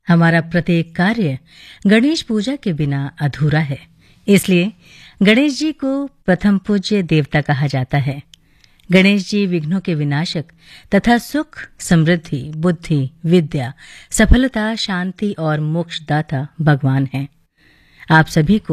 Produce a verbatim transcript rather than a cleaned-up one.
हमारा प्रत्येक कार्य गणेश पूजा के बिना अधूरा है। इसलिए गणेश जी को प्रथम पूज्य देवता कहा जाता है। गणेश जी विघ्नों के विनाशक तथा सुख, समृद्धि, बुद्धि, विद्या, सफलता, शांति और मोक्षदाता भगवान हैं। आप सभी को